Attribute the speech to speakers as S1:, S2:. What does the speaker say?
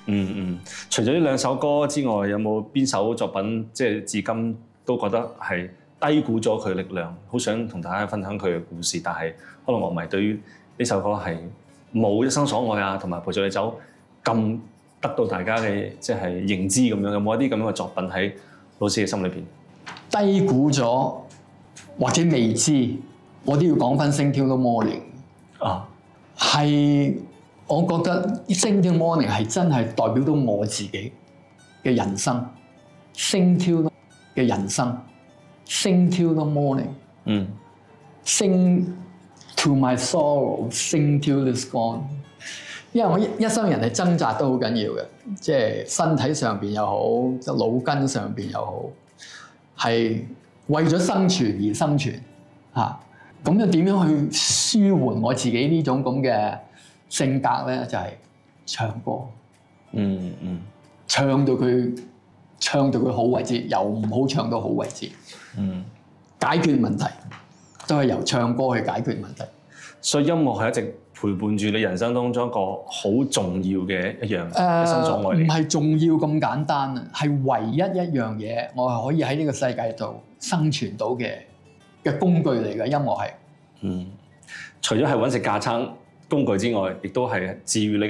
S1: 除咗呢兩首歌之外，有冇邊首作品即係至今都覺得係低估咗佢力量？好想同大家分享佢嘅故事，但係可能樂迷對於呢首歌係冇一生所愛啊，同埋陪著你走咁得到大家嘅即係認知咁樣。有冇一啲咁樣嘅作品喺老師嘅心裏邊？
S2: 低估咗或者未知，我都要講翻《Sing Till the Morning》啊，係我覺得《Sing Till the Morning》係真係代表到我自己嘅人生，《Sing Till》嘅人生，《Sing Till the Morning》，Sing to my sorrow, sing till it's gone。因為我一生人係掙扎都好緊要嘅，即係身體上邊又好，即係腦筋上邊又好，係為咗生存而生存嚇。咁又點樣去舒緩我自己呢種咁嘅性格咧？就係唱歌，唱到佢好為止，由唔好唱到好為止。解決問題都係由唱歌去解決問題。
S1: 所以音樂係一直陪伴住你人生當中一個好重要嘅一樣一生所愛嚟。
S2: 唔係重要咁簡單啊，係唯一一樣嘢，我係可以喺呢個世界度生存到嘅工具嚟嘅。音樂係，
S1: 除咗係揾食架撐工具之外，亦都係治癒你